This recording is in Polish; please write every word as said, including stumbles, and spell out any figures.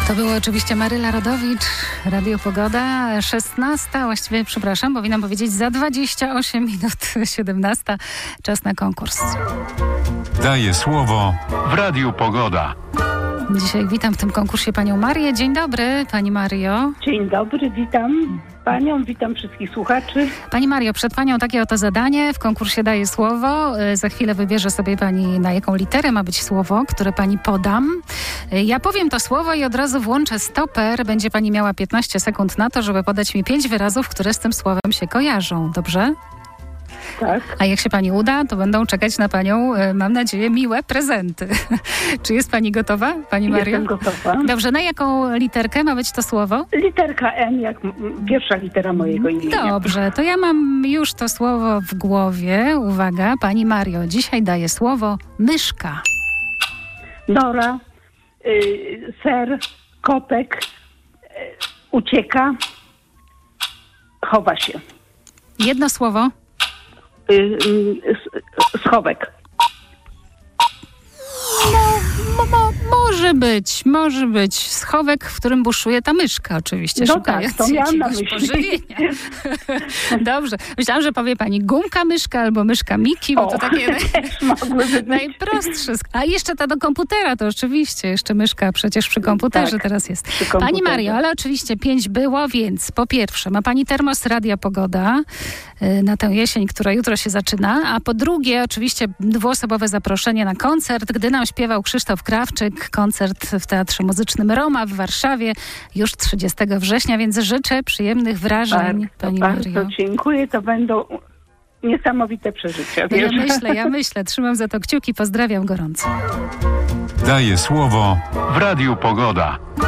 To było oczywiście Maryla Rodowicz, Radio Pogoda, szesnasta, właściwie przepraszam, powinnam powiedzieć za dwadzieścia osiem minut siedemnasta, czas na konkurs. Daję słowo w Radiu Pogoda. Dzisiaj witam w tym konkursie panią Marię. Dzień dobry, pani Mario. Dzień dobry, witam panią, witam wszystkich słuchaczy. Pani Mario, przed panią takie oto zadanie. W konkursie daję słowo. Za chwilę wybierze sobie pani, na jaką literę ma być słowo, które pani podam. Ja powiem to słowo i od razu włączę stoper. Będzie pani miała piętnaście sekund na to, żeby podać mi pięć wyrazów, które z tym słowem się kojarzą. Dobrze? Tak. A jak się pani uda, to będą czekać na panią, mam nadzieję, miłe prezenty. Czy jest pani gotowa, pani Mario? Jestem gotowa. Dobrze, na jaką literkę ma być to słowo? Literka N, jak m- pierwsza litera mojego imienia. Dobrze, to ja mam już to słowo w głowie. Uwaga, pani Mario, dzisiaj daję słowo myszka. Nora, y, ser, kotek, y, ucieka, chowa się. Jedno słowo. Y, y, s- schowek. Mo, mo, może być, może być. Schowek, w którym buszuje ta myszka oczywiście, No szukając tak, to miałam na jakiegoś myśli. pożywienia. Dobrze. Myślałam, że powie pani gumka myszka albo myszka Miki, bo O, to takie też mogłyby być. najprostsze. A jeszcze ta do komputera, to oczywiście jeszcze myszka przecież przy komputerze Tak, teraz jest. przy Pani komputerze. Mario, ale oczywiście pięć było, więc po pierwsze ma pani termos Radia Pogoda y, na tę jesień, która jutro się zaczyna, a po drugie oczywiście dwuosobowe zaproszenie na koncert, gdy nam śpiewał Krzysztof Krawczyk, koncert w Teatrze Muzycznym Roma w Warszawie już trzydziestego września, więc życzę przyjemnych wrażeń, Bardzo, pani bardzo Mario. dziękuję, to będą niesamowite przeżycia. No ja Wiesz? myślę, ja myślę, trzymam za to kciuki, pozdrawiam gorąco. Daję słowo w Radiu Pogoda.